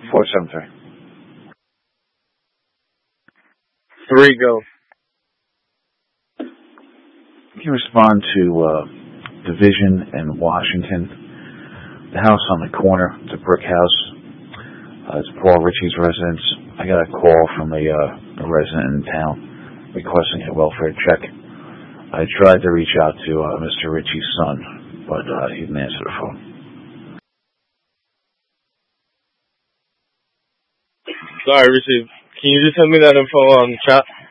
473. 3, go. Can you respond to Division in Washington? The house on the corner, it's a brick house. It's Paul Ritchie's residence. I got a call from a resident in town requesting a welfare check. I tried to reach out to Mr. Ritchie's son, but he didn't answer the phone. Sorry, Richie. Can you just send me that info on chat?